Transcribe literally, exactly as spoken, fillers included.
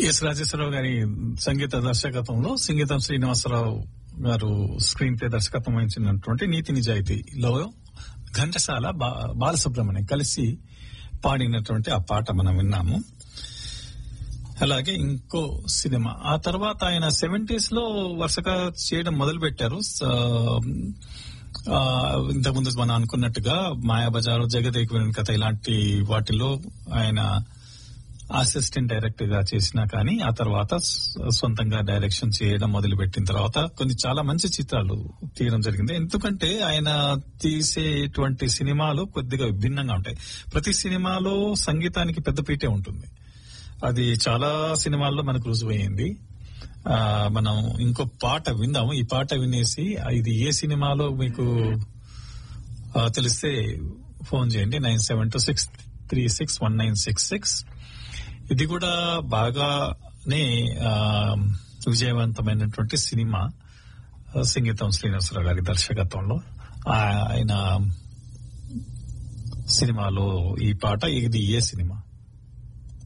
Yes Rajeswara Rao గారి సంగీత దర్శకత్వంలో సింగీతం శ్రీనివాసరావు గారు స్క్రీన్ ప్లే దర్శకత్వం వహించినటువంటి నీతి నిజాయితీలో ఘంటసాల బా- బాలసుబ్రహ్మణ్యం కలిసి పాడినటువంటి ఆ పాట మనం విన్నాము. అలాగే ఇంకో సినిమా ఆ తర్వాత ఆయన సెవెంటీస్ లో వరుసగా చేయడం మొదలు పెట్టారు. ఇంతకుముందు మనం అనుకున్నట్టుగా మాయాబజారు, జగదేక్ వీరుని కథ ఇలాంటి వాటిలో ఆయన అసిస్టెంట్ డైరెక్టర్ గా చేసినా కానీ ఆ తర్వాత సొంతంగా డైరెక్షన్ చేయడం మొదలు పెట్టిన తర్వాత కొన్ని చాలా మంచి చిత్రాలు తీయడం జరిగింది. ఎందుకంటే ఆయన తీసేటువంటి సినిమాలు కొద్దిగా విభిన్నంగా ఉంటాయి. ప్రతి సినిమాలో సంగీతానికి పెద్దపీటే ఉంటుంది. అది చాలా సినిమాల్లో మనకు రుజువైంది. ఆ మనం ఇంకో పాట విందాము. ఈ పాట వినేసి ఇది ఏ సినిమాలో మీకు ఆ, తెలిస్తే ఫోన్ చేయండి. Nine seven two six three six one nine six six. ఇది కూడా బాగానే ఆ, విజయవంతమైనటువంటి సినిమా. ఆ, సింగీతం శ్రీనివాసరావు గారి దర్శకత్వంలో ఆయన సినిమాలో ఈ పాట. ఇది ఏ సినిమా?